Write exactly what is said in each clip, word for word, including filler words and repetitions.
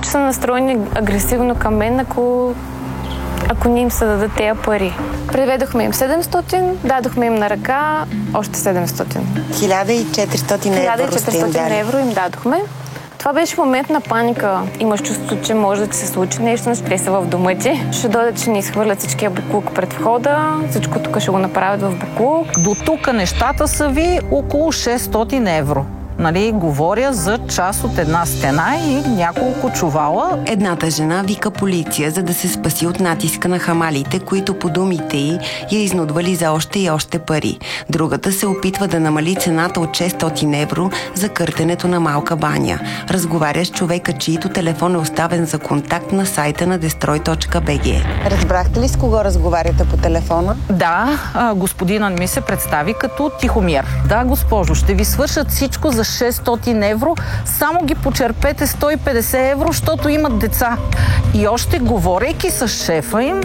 че са настроени агресивно към мен, ако, ако не им се дадат тези пари. Преведохме им седемстотин, дадохме им на ръка още седемстотин. хиляда и четиристотин евро. хиляда и четиристотин евро им дадохме. Това беше момент на паника. Имаш чувство, че може да ти се случи нещо, ще са в дома ти. Ще дойдат, че ни изхвърлят всичкия буклук пред входа. Всичко тук ще го направят в буклук. До тук нещата са ви около шестстотин евро. Нали, говоря за част от една стена и няколко чувала. Едната жена вика полиция, за да се спаси от натиска на хамалите, които по думите й я изнудвали за още и още пари. Другата се опитва да намали цената от шестстотин евро за къртенето на малка баня. Разговаря с човека, чието телефон е оставен за контакт на сайта на дестрой точка би джи. Разбрахте ли с кого разговаряте по телефона? Да, господинът ми се представи като Тихомир. Да, госпожо, ще ви свършат всичко за шестстотин евро, само ги почерпете сто и петдесет евро, защото имат деца. И още говорейки с шефа им,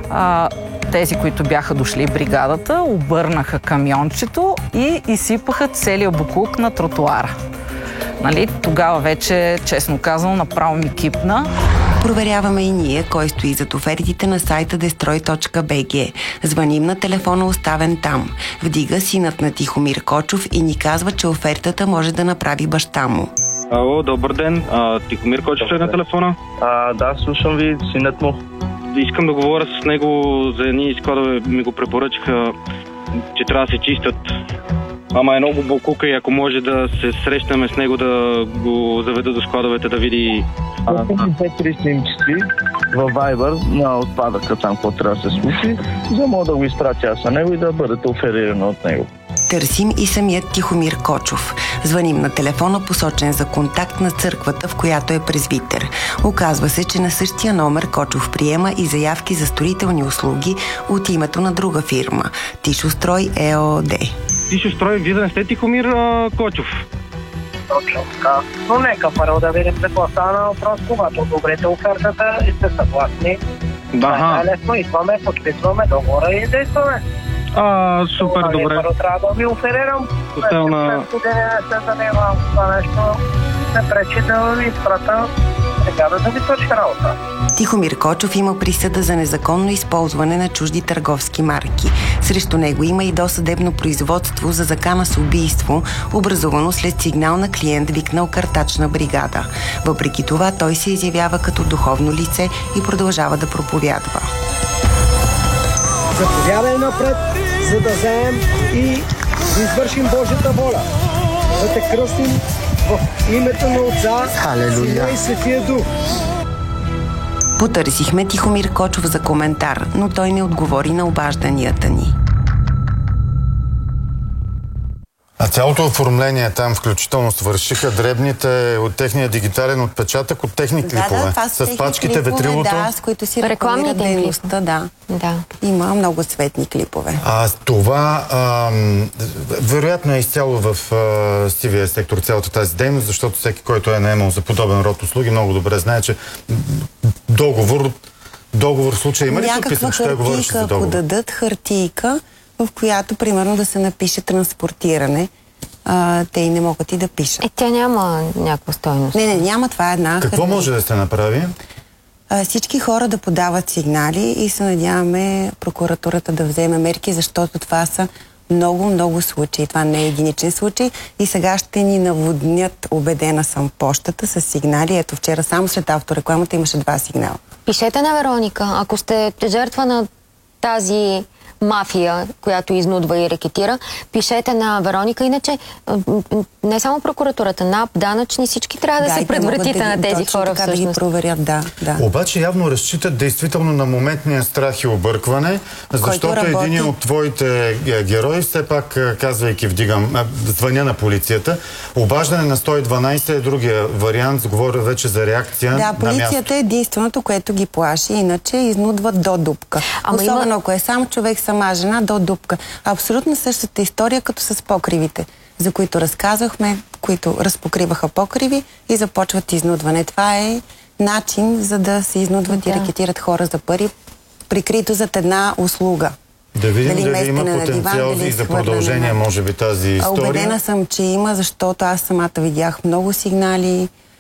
а, тези, които бяха дошли в бригадата, обърнаха камиончето и изсипаха целия буклук на тротуара. Нали, тогава вече, честно казано, направо ми кипна. Проверяваме и ние кой стои зад офертите на сайта дестрой точка би джи. Звъним на телефона, оставен там. Вдига синът на Тихомир Кочов и ни казва, че офертата може да направи баща му. Ало, добър ден. А, Тихомир Кочов е на телефона? А, да, слушам ви, синът му. Искам да говоря с него за едни складове. Ми го препоръчаха, че трябва да се чистят. Ама е много буклука и ако може да се срещнем с него, да го заведа до складовете, да види... две триста им чисти във Viber на отпадъка там, какво трябва да се случи, за да мога да го изпратя аз на него и да бъдете оферирано от него. Търсим и самият Тихомир Кочов. Звъним на телефона, посочен за контакт на църквата, в която е презвитер. Оказва се, че на същия номер Кочов приема и заявки за строителни услуги от името на друга фирма – Тишострой ЕООД. Тишострой, вие да не сте Тихомир а, Кочов? Точно така. Но нека първо да видим какво стана въпрос, когато одобрите офертата и сте съгласни. Да. Лесно идваме, подписваме договора и действаме. А, супер, но, добре. Първо трябва да ви оферирам. Остел на... След години не се занимавам с това нещо. Не пречи да ви изпрата бригада да ви свърши работа. Тихомир Кочов има присъда за незаконно използване на чужди търговски марки. Срещу него има и досъдебно производство за закана с убийство, образувано след сигнал на клиент, викнал картачна бригада. Въпреки това, той се изявява като духовно лице и продължава да проповядва. Заповядай напред, за да вземем и да извършим Божията воля. Да те кръстим в името на Отца, Сина и Светия Дух. Потърсихме Тихомир Кочов за коментар, но той не отговори на обажданията ни. А цялото оформление там, включително свършиха дребните от техния дигитален отпечатък, от техни да, клипове. Да, това с пачките, ветрилото. Да, с които си рекламират дейността, да. да. Има много цветни клипове. А това а, вероятно е изцяло в а, сивия сектор цялата тази дейност, защото всеки, който е наемал за подобен род услуги, много добре знае, че договор, договор в случая има ли подписан? Ще говориш за договор? Ако дадат хартийка, в която, примерно, да се напише транспортиране, а, те и не могат и да пишат. Е, тя няма някаква стойност. Не, не, няма. Това е една Какво хартийка. може да се направи? А, всички хора да подават сигнали и се надяваме прокуратурата да вземе мерки, защото това са много, много случаи. Това не е единичен случай и сега ще ни наводнят, убедена съм, пощата с сигнали. Ето вчера само след авторекламата имаше два сигнала. Пишете на Вероника, ако сте жертва на тази мафия, която изнудва и рекетира, пишете на Вероника. Иначе не само прокуратурата, НАП, данъчни, всички трябва да, да се предвратите да, на тези хора така всъщност. Да ги проверят, да, да. Обаче явно разчитат действително на моментния страх и объркване, защото един от твоите герои, все пак казвайки вдигам, звъня на полицията, обаждане на сто и дванайсет е другия вариант, говоря вече за реакция да, на място. Да, полицията е единственото, което ги плаши, иначе изнудват до дупка. Ама особено има... ако е сам човек, сама жена, до дупка. Абсолютно същата история, като с покривите, за които разказвахме, които разпокриваха покриви и започват изнудване. Това е начин, за да се изнудват да. и рекетират хора за пари, прикрито зад една услуга. Да видим дали, дали има потенциал и за продължение, може би, тази история. Убедена съм, че има, защото аз самата видях много сигнали.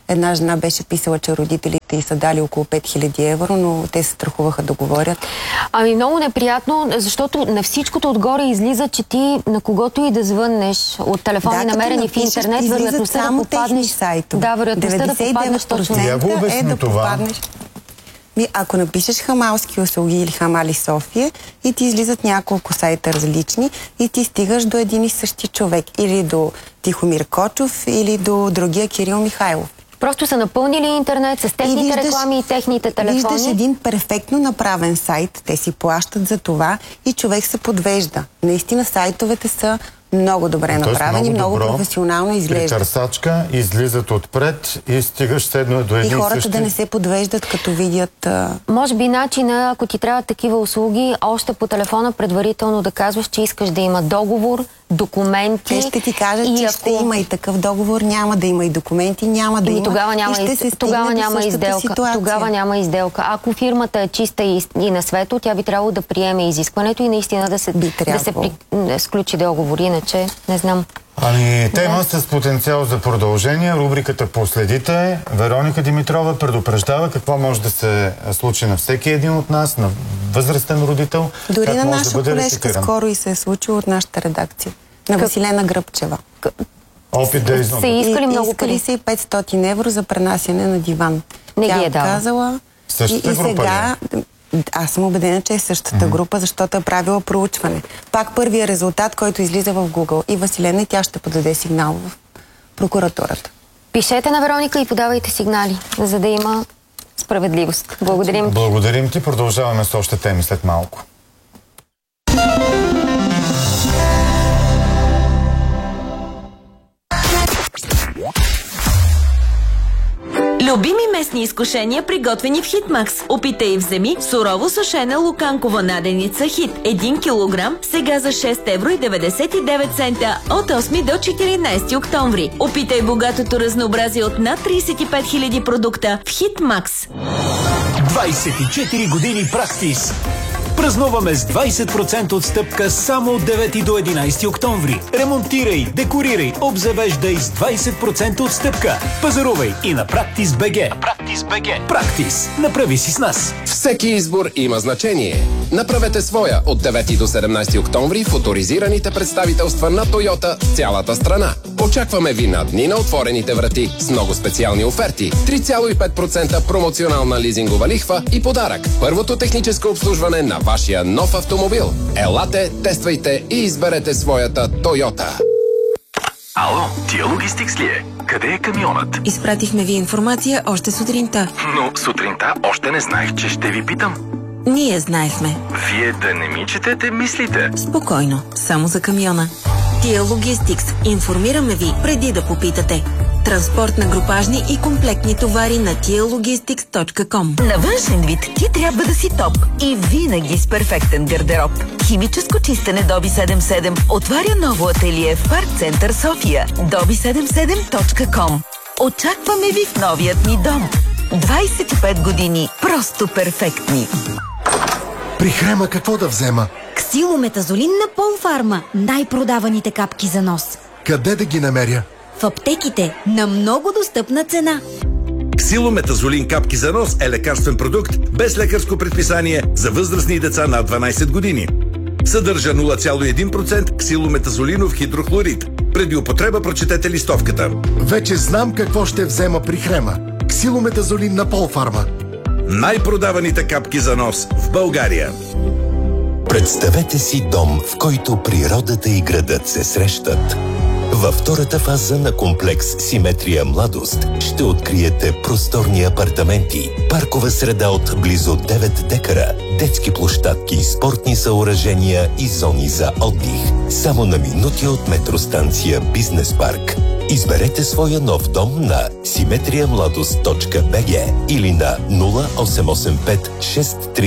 Една жена беше писала, че родителите й са дали около пет хиляди евро, но те се страхуваха да говорят. Ами много неприятно, защото на всичкото отгоре излиза, че ти на когото и да звъннеш от телефони, да, намерени в интернет, вероятността да попаднеш... Да, вероятността да попаднеш точно. Я го обясни това. Ми, ако напишеш хамалски услуги или Хамали София и ти излизат няколко сайта различни и ти стигаш до един и същи човек. Или до Тихомир Кочов, или до другия Кирил Михайлов. Просто са напълнили интернет с техните и виждаш, реклами и техните телефони. Виждаш един перфектно направен сайт, те си плащат за това и човек се подвежда. Наистина сайтовете са много добре Тоест, направени, много, много професионално изглеждат. При търсачка излизат отпред и стигаш седно до един и хората същи... да не се подвеждат, като видят... А... Може би начина, ако ти трябват такива услуги, още по телефона предварително да казваш, че искаш да има договор, документи... Те ще ти кажат, че ако... ще има и такъв договор, няма да има и документи, няма да и има... Тогава няма, и из... тогава няма изделка. Ситуация. Тогава няма изделка. Ако фирмата е чиста и, и на свето, тя би трябвало да приеме изискването и наистина да се, да се при... сключи договор. Иначе, не знам. Ами, тема да. С потенциал за продължение. Рубриката "Последите". Вероника Димитрова предупреждава какво може да се случи на всеки един от нас, на възрастен родител. Дори на наша да колежка скоро и се е случило от нашата редакция. На как... Василена Гръбчева. К... Опит да изнудва. Се искали много пари. Искали се и петстотин евро за пренасяне на диван. Не Тя ги е дала. казала. Същата и, и сега... Ли? Аз съм убедена, че е същата mm-hmm. група, защото е правила проучване. Пак първият резултат, който излиза в Google. И Василена, и тя ще подаде сигнал в прокуратурата. Пишете на Вероника и подавайте сигнали, за да има справедливост. Благодарим ти. Благодарим ти. Продължаваме с още теми след малко. Любими местни изкушения, приготвени в Хитмакс. Опитай и вземи сурово сушена луканкова наденица Хит. един килограм, сега за шест евро и деветдесет и девет цента от осми до четиринадесети октомври. Опитай богатото разнообразие от над тридесет и пет хиляди продукта в Хитмакс. двадесет и четири години Практис. Празнуваме с двадесет процента отстъпка само от девети до единадесети октомври. Ремонтирай, декорирай, обзавеждай с двадесет процента отстъпка. Пазарувай и на Практис БГ. Практис БГ. Практис. Направи си с нас. Всеки избор има значение. Направете своя от девети до седемнадесети октомври в оторизираните представителства на Тойота в цялата страна. Очакваме ви на дни на отворените врати с много специални оферти. три цяло и пет процента промоционална лизингова лихва и подарък. Първото техническо обслужване на вашия нов автомобил. Елате, тествайте и изберете своята Тойота. Ало, тия Логистикс ли е? Къде е камионът? Изпратихме ви информация още сутринта. Но сутринта още не знаех, че ще ви питам. Ние знаехме. Вие да не ми четете мислите. Спокойно, само за камиона. Тия Логистикс. Информираме ви преди да попитате. Транспорт на групажни и комплектни товари на тия логистикс точка ком. На външен вид ти трябва да си топ и винаги с перфектен гардероб. Химическо чистене Доби седемдесет и седем отваря ново ателие в Парк Център София. доби седемдесет и седем точка ком. Очакваме ви в новият ни дом. двадесет и пет години просто перфектни. При Хрема какво да взема? Ксилометазолин на Полфарма. Най-продаваните капки за нос. Къде да ги намеря? В аптеките на много достъпна цена. Ксилометазолин капки за нос е лекарствен продукт без лекарско предписание за възрастни и деца над дванадесет години. Съдържа нула цяло и един процент ксилометазолинов хидрохлорид. Преди употреба прочетете листовката. Вече знам какво ще взема при Хрема. Ксилометазолин на Полфарма. Най-продаваните капки за нос в България. Представете си дом, в който природата и градът се срещат. Във втората фаза на комплекс Симетрия Младост ще откриете просторни апартаменти, паркова среда от близо девет декара, детски площадки, спортни съоръжения и зони за отдих. Само на минути от метростанция Бизнес парк. Изберете своя нов дом на симетрия младост точка би джи или на нула осем осем пет шест три